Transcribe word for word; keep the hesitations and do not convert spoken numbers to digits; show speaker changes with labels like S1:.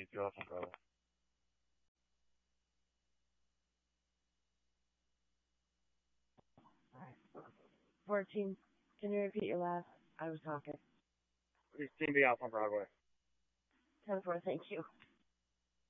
S1: two off on Broadway.
S2: fourteen. Can you repeat your last? I was talking.
S1: sixteen B off on Broadway.
S2: ten four, thank you.